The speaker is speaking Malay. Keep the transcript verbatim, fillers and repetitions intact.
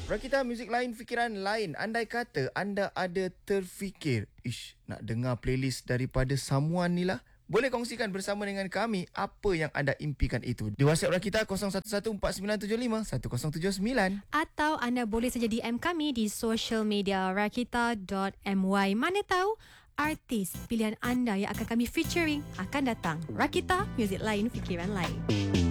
Rakita, muzik lain, fikiran lain. Andai kata anda ada terfikir, ish, nak dengar playlist daripada someone ni lah, boleh kongsikan bersama dengan kami apa yang anda impikan itu. Di WhatsApp Rakita kosong satu satu empat sembilan tujuh lima satu kosong tujuh sembilan. Atau anda boleh saja D M kami di social media rakita dot my. Mana tahu artis pilihan anda yang akan kami featuring akan datang. Rakita, muzik lain, fikiran lain.